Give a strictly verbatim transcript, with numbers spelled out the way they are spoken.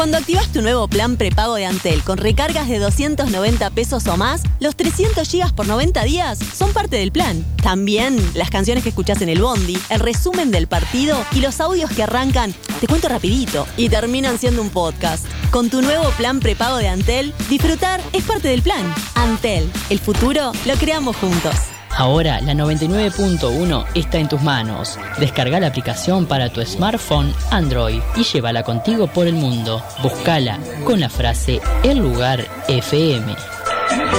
Cuando activas tu nuevo plan prepago de Antel con recargas de doscientos noventa pesos o más, los trescientos gigas por noventa días son parte del plan. También las canciones que escuchás en el bondi, el resumen del partido y los audios que arrancan, te cuento rapidito, y terminan siendo un podcast. Con tu nuevo plan prepago de Antel, disfrutar es parte del plan. Antel, el futuro lo creamos juntos. Ahora la noventa y nueve punto uno está en tus manos. Descarga la aplicación para tu smartphone Android y llévala contigo por el mundo. Búscala con la frase El Lugar F M.